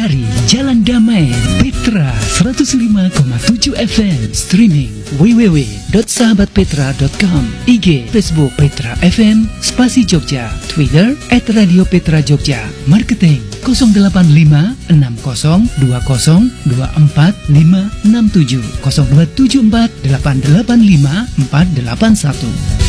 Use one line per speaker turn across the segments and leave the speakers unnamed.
dari Jalan Damai, Petra 105,7 FM, streaming www.sahabatpetra.com, IG, Facebook Petra FM, Spasi Jogja, Twitter @radiopetrajogja, marketing 085 60 20 24 567 0274 885 481.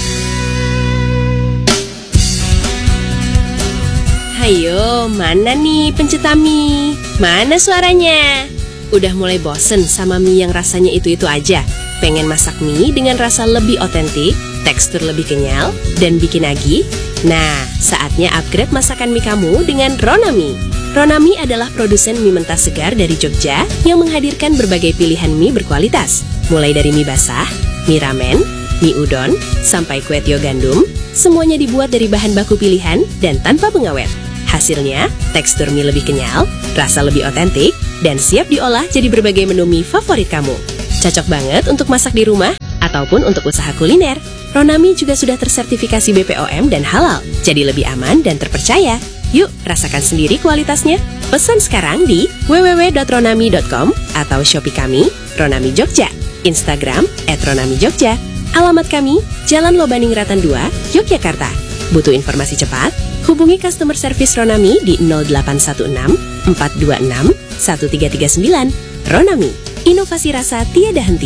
Hayo, mana nih pencetami? Mana suaranya? Udah mulai bosen sama mie yang rasanya itu-itu aja? Pengen masak mie dengan rasa lebih otentik, tekstur lebih kenyal, dan bikin nagih? Nah, saatnya upgrade masakan mie kamu dengan Ronami. Ronami adalah produsen mie mentah segar dari Jogja yang menghadirkan berbagai pilihan mie berkualitas. Mulai dari mie basah, mie ramen, mie udon, sampai kue tio gandum, semuanya dibuat dari bahan baku pilihan dan tanpa pengawet. Hasilnya, tekstur mie lebih kenyal, rasa lebih otentik, dan siap diolah jadi berbagai menu mie favorit kamu. Cocok banget untuk masak di rumah ataupun untuk usaha kuliner. Ronami juga sudah tersertifikasi BPOM dan halal, jadi lebih aman dan terpercaya. Yuk, rasakan sendiri kualitasnya. Pesan sekarang di www.ronami.com atau Shopee kami, Ronami Jogja, Instagram @ronamijogja. Alamat kami, Jalan Lobaningratan 2, Yogyakarta. Butuh informasi cepat? Hubungi customer service Ronami di 0816 426 1339. Ronami, inovasi rasa tiada henti.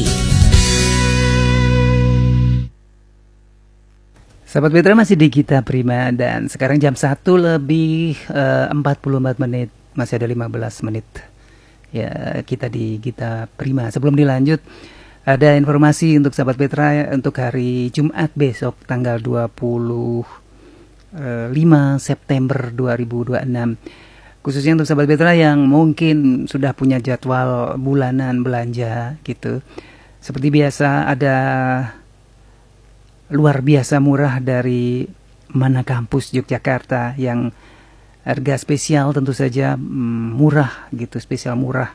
Sahabat Petra, masih di Gita Prima dan sekarang jam 1 lebih 44 menit. Masih ada 15 menit ya kita di Gita Prima. Sebelum dilanjut, ada informasi untuk sahabat Petra untuk hari Jumat besok tanggal 5 September 2026. Khususnya untuk sahabat Petra yang mungkin sudah punya jadwal bulanan belanja gitu. Seperti biasa ada luar biasa murah dari Mana Kampus Yogyakarta yang harga spesial tentu saja murah gitu, spesial murah.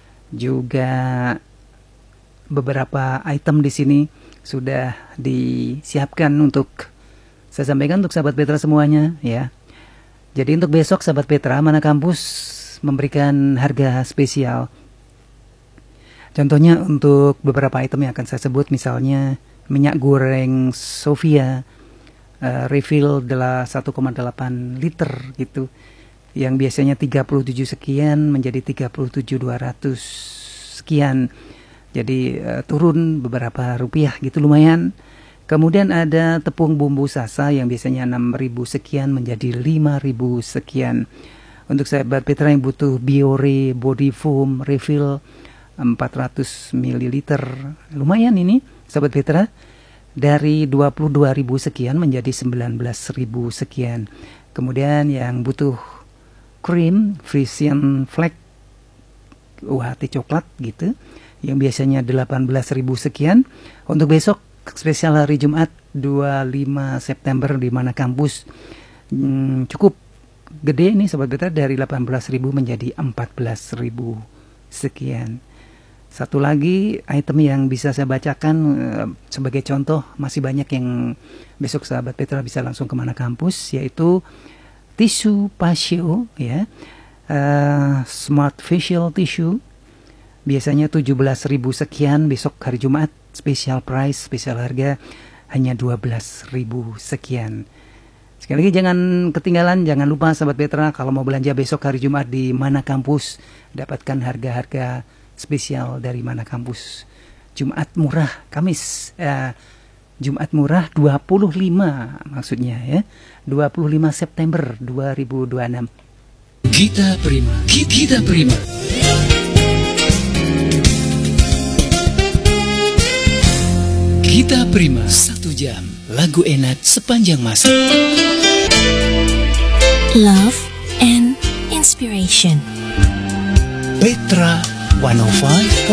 Juga beberapa item di sini sudah disiapkan untuk saya sampaikan untuk sahabat Petra semuanya ya. Jadi untuk besok sahabat Petra, Mana Kampus memberikan harga spesial. Contohnya untuk beberapa item yang akan saya sebut, misalnya minyak goreng Sofia refill adalah 1,8 liter gitu, yang biasanya 37 sekian menjadi 37.200 sekian. Jadi turun beberapa rupiah gitu, lumayan. Kemudian ada tepung bumbu Sasa yang biasanya 6.000 sekian menjadi 5.000 sekian. Untuk sahabat Petra yang butuh Biore body foam refill 400 ml, lumayan ini sahabat Petra, dari 22.000 sekian menjadi 19.000 sekian. Kemudian yang butuh krim Frisian Flag UHT coklat gitu, yang biasanya 18.000 sekian, untuk besok spesial hari Jumat 25 September di Mana Kampus cukup gede nih sahabat Petra, dari 18.000 menjadi 14.000 sekian. Satu lagi item yang bisa saya bacakan sebagai contoh, masih banyak yang besok sahabat Petra bisa langsung ke Mana Kampus, yaitu tisu Pasio ya, Smart Facial Tissue, biasanya 17.000 sekian, besok hari Jumat special price, spesial harga hanya 12.000 sekian. Sekali lagi jangan ketinggalan, jangan lupa sahabat Petra kalau mau belanja besok hari Jumat di Mana Kampus, dapatkan harga-harga spesial dari Mana Kampus. Jumat murah Kamis, Jumat murah 25 maksudnya ya, 25 September 2026.
Gita Prima, Gita Prima. Gita Prima, 1 jam lagu enak sepanjang masa.
Love and inspiration.
Petra 105